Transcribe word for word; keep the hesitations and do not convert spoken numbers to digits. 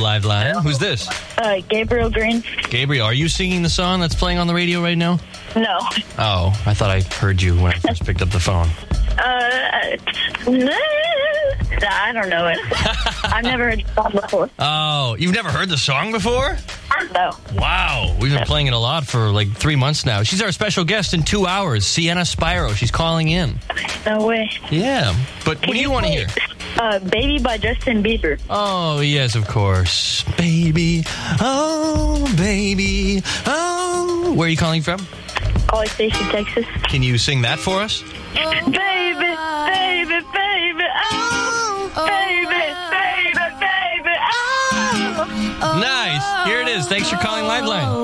live line. Who's this? Uh, Gabriel Green. Gabriel, are you singing the song that's playing on the radio right now? No. Oh, I thought I heard you when I first picked up the phone. Uh, I don't know it. I've never heard the song before. Oh, you've never heard the song before? No. Wow, we've been playing it a lot for like three months now. She's our special guest in two hours, Sienna Spyro. She's calling in. No way. Yeah, but what do you want to hear? Uh, Baby by Justin Bieber. Oh, yes, of course. Baby, oh, baby, oh. Where are you calling from? College Station, Texas. Can you sing that for us? Baby,